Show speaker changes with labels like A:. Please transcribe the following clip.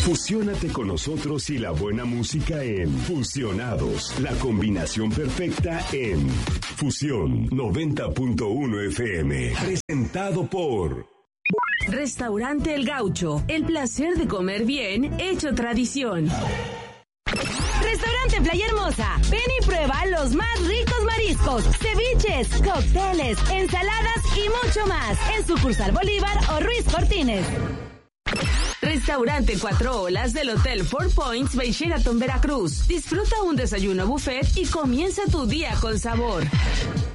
A: Fusiónate con nosotros y la buena música en Fusionados, la combinación perfecta en Fusión 90.1 FM. Presentado por
B: Restaurante El Gaucho, el placer de comer bien hecho tradición.
C: Restaurante Playa Hermosa, ven y prueba los más ricos mariscos, ceviches, cócteles, ensaladas y mucho más en sucursal Bolívar o Ruiz Cortines.
B: Restaurante Cuatro Olas del Hotel Four Points Bay Sheraton Veracruz. Disfruta un desayuno buffet y comienza tu día con sabor.